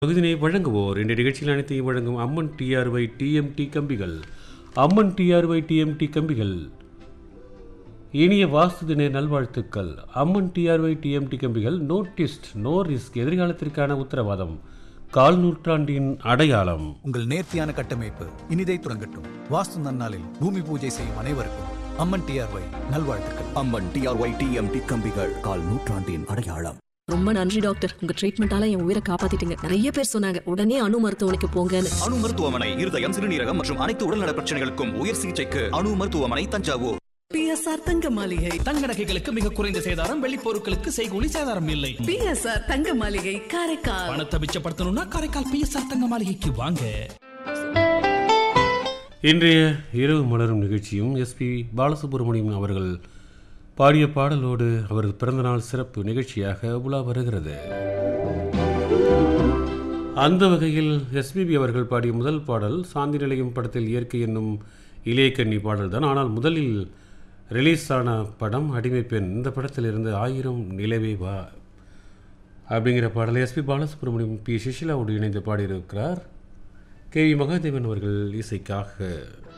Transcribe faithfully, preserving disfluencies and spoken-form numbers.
பகுதியினை வழங்குவோர் இந்த நிகழ்ச்சியில் அனைத்தையும் வழங்கும் அம்மன் டிஆர்ஒய் டிஎம்டி கம்பிகள். அம்மன் டிஆர்ஒய் டிஎம்டி கம்பிகள் இனிய வாஸ்து தின நல்வாழ்த்துக்கள். அம்மன் டிஆர்ஒய் டிஎம்டி கம்பிகள் நோ டிஸ்ட் நோ ரிஸ்க், எதிர்காலத்திற்கான உத்தரவாதம், கால் நூற்றாண்டின் அடையாளம். உங்கள் நேர்த்தியான கட்டமைப்பு இனிதை துறங்கட்டும். வாஸ்து நன்னாளில் பூமி பூஜை செய்யும் அனைவருக்கும் அம்மன் டிஆர்ஒய் நல்வாழ்த்துக்கள். அம்மன் டிஆர்ஒய் டிஎம்டி கம்பிகள், கால் நூற்றாண்டின் அடையாளம். ரொம்ப நன்றி டாக்டர், உங்க ட்ரீட்மெண்டால என் உயிரை காப்பாத்திட்டீங்க. நிறைய பேர் சொன்னாங்க உடனே அணு மருத்துவமனைக்கு போங்கன்னு. அணு மருத்துவமனை இருதயம், சிறுநீரகம் மற்றும் அனைத்து உடல்நல பிரச்சனைகளுக்கும் உயர் சிகிச்சைக்கு அணு மருத்துவமனை, தஞ்சாவூர். பிஎஸ்ஆர் தங்க மாளிகை தங்க நகைகளுக்கு மிக குறைந்த சேதாரம், வெள்ளி பொருட்களுக்கு செய்கூலி சேதாரம் இல்லை. பிஎஸ்ஆர் தங்க மாளிகை காரைக்கால். பணத்தை மிச்சப்படுத்தணும்னா காரைக்கால் பிஎஸ்ஆர் தங்க மாளிகைக்கு வாங்க. இன்றைய இரவு மலரும் நிகழ்ச்சியும் எஸ்பி பாலசுப்ரமணியம் அவர்கள் பாடிய பாடலோடு அவரது பிறந்தநாள் சிறப்பு நிகழ்ச்சியாக உலா வருகிறது. அந்த வகையில் எஸ்பிபி அவர்கள் பாடிய முதல் பாடல் சாந்தி நிலையம் படத்தில் இயற்கை என்னும் இளையக்கண்ணி பாடல் தான். ஆனால் முதலில் ரிலீஸ் ஆன படம் அடிமை பெண். இந்த படத்தில் இருந்து ஆயிரம் நிலவே வா அப்படிங்கிற பாடலை எஸ்பி பாலசுப்ரமணியம் பி சுஷிலாவோடு இணைந்து பாடியிருக்கிறார். கே வி மகாதேவன் அவர்கள் இசைக்காக.